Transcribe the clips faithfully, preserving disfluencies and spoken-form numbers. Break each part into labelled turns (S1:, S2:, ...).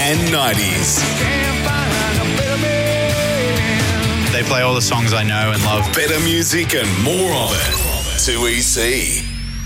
S1: and nineties.
S2: They play all the songs I know and love.
S1: Better music and more of it. two E C.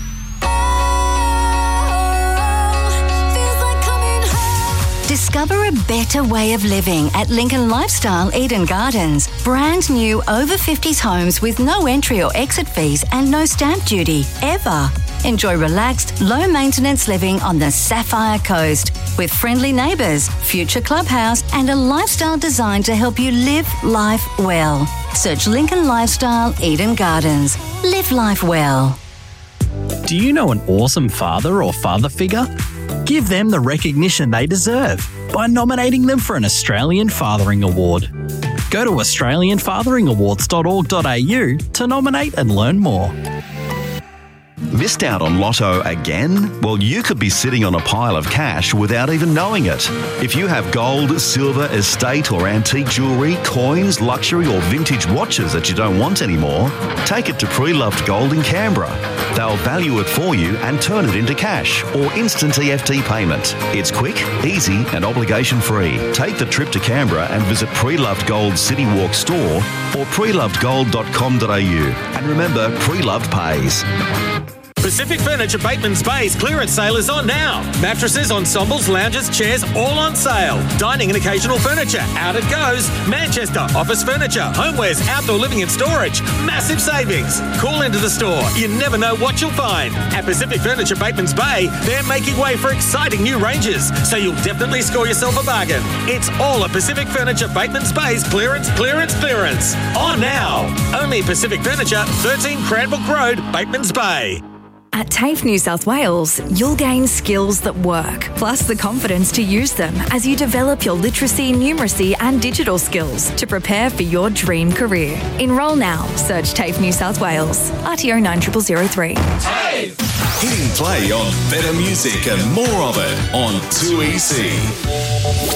S3: Discover a better way of living at Lincoln Lifestyle Eden Gardens. Brand new over fifties homes with no entry or exit fees and no stamp duty, ever. Enjoy relaxed, low-maintenance living on the Sapphire Coast with friendly neighbours, future clubhouse and a lifestyle designed to help you live life well. Search Lincoln Lifestyle Eden Gardens. Live life well.
S4: Do you know an awesome father or father figure? Give them the recognition they deserve by nominating them for an Australian Fathering Award. Go to australian fathering awards dot org dot a u to nominate and learn more.
S5: Missed out on Lotto again? Well, you could be sitting on a pile of cash without even knowing it. If you have gold, silver, estate or antique jewellery, coins, luxury or vintage watches that you don't want anymore, take it to Pre-Loved Gold in Canberra. They'll value it for you and turn it into cash or instant E F T payment. It's quick, easy and obligation-free. Take the trip to Canberra and visit Pre-Loved Gold City Walk store or pre loved gold dot com dot a u. And remember, Pre-Loved pays.
S6: Pacific Furniture Bateman's Bay's clearance sale is on now. Mattresses, ensembles, lounges, chairs, all on sale. Dining and occasional furniture, out it goes. Manchester, office furniture, homewares, outdoor living and storage. Massive savings. Call into the store. You never know what you'll find. At Pacific Furniture Bateman's Bay, they're making way for exciting new ranges, so you'll definitely score yourself a bargain. It's all at Pacific Furniture Bateman's Bay's clearance, clearance, clearance. On now. Only Pacific Furniture, thirteen Cranbrook Road, Bateman's Bay.
S7: At TAFE New South Wales, you'll gain skills that work, plus the confidence to use them as you develop your literacy, numeracy and digital skills to prepare for your dream career. Enrol now. Search TAFE New South Wales. R T O nine zero zero zero three.
S1: TAFE! Hitting play on better music and more of it on two E C.